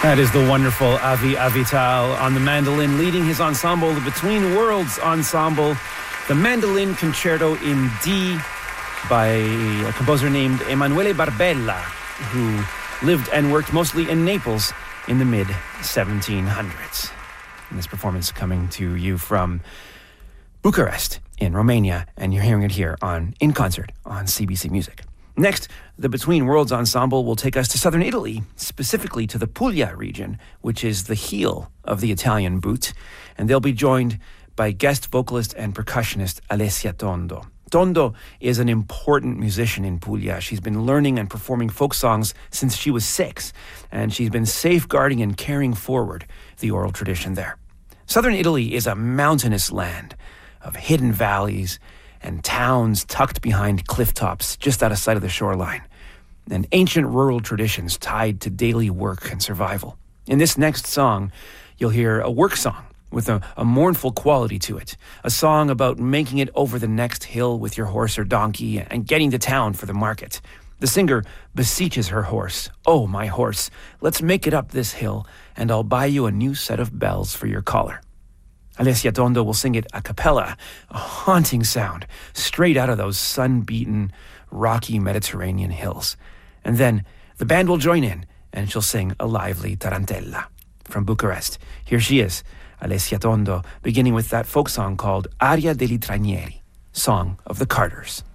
That is the wonderful Avi Avital on the mandolin, leading his ensemble, the Between Worlds Ensemble, the Mandolin Concerto in D by a composer named Emanuele Barbella, who lived and worked mostly in Naples in the mid-1700s. And this performance coming to you from Bucharest in Romania, and you're hearing it here in concert on CBC Music. Next, the Between Worlds Ensemble will take us to southern Italy, specifically to the Puglia region, which is the heel of the Italian boot, and they'll be joined by guest vocalist and percussionist Alessia Tondo. Tondo is an important musician in Puglia. She's been learning and performing folk songs since she was 6, and she's been safeguarding and carrying forward the oral tradition there. Southern Italy is a mountainous land of hidden valleys and towns tucked behind cliff tops just out of sight of the shoreline, and ancient rural traditions tied to daily work and survival. In this next song, you'll hear a work song with a mournful quality to it, a song about making it over the next hill with your horse or donkey and getting to town for the market. The singer beseeches her horse, "Oh, my horse, let's make it up this hill, and I'll buy you a new set of bells for your collar." Alessia Tondo will sing it a cappella, a haunting sound, straight out of those sun-beaten, rocky Mediterranean hills. And then the band will join in, and she'll sing a lively tarantella. From Bucharest, here she is, Alessia Tondo, beginning with that folk song called Aria degli Stranieri, Song of the Carters.